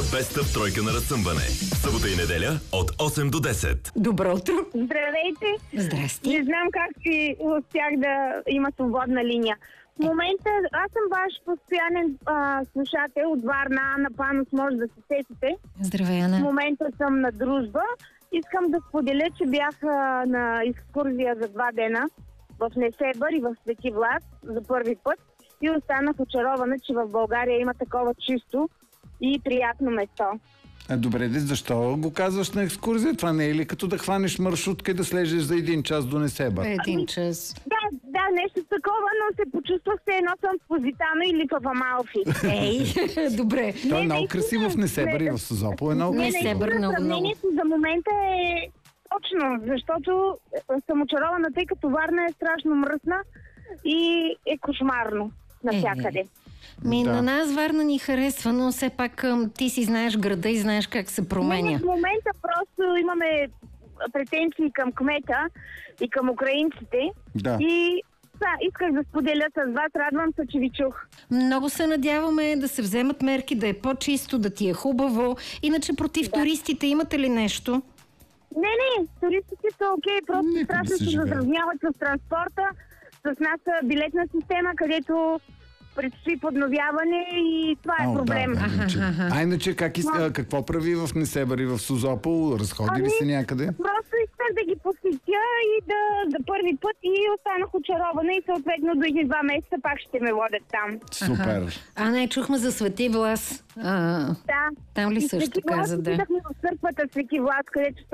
Best of тройка на разсъмване. Събота и неделя от 8 до 10. Добро утро. Здравейте! Здрасти. Не знам как си успях да има свободна линия. В момента аз съм ваш постоянен слушател от Варна, Ана Панос, може да се сетите. Здравей, В Ана. момента съм на дружба. Искам да споделя, че бях на екскурзия за 2 дена в Несебър и в Свети Влас за първи път и останах очарована, че в България има такова чисто и приятно место. Добре, защо го казваш на екскурзия? Това не е ли като да хванеш маршрутка и да слезеш за 1 час до Несебър? 1 час. Да, нещо такова, но се почувствах се едно съм в Позитано или в Амалфи. Ей, добре. То е Не, много наистина, красиво в Несебър и в Созопол е много Не, красиво. Несебър много. Сравнението за момента е точно, защото съм очарована, тъй като Варна е страшно мръсна и е кошмарно навсякъде. Да. На нас Варна ни харесва, но все пак ти си знаеш града и знаеш как се променя. В момента просто имаме претенции към кмета и към украинците. Да. И исках да споделя с вас. Радвам се, че ви чух. Много се надяваме да се вземат мерки, да е по-чисто, да ти е хубаво. Иначе против туристите имате ли нещо? Не, туристите са окей, просто Нека да страшно се се живее. задръзняват с транспорта. С нас билетна система, където предстои подновяване и това е проблем. Да, иначе. А иначе какво прави в Несебър и в Созопол? Разходи ли се някъде? Просто исках да ги посетя и да първи път и останах очарована и съответно до 2 месеца пак ще ме водят там. Супер. Не, чухме за Свети Влас. Да. Там ли И също Свети Влас каза, да? отидахме в църквата Свети Влас, където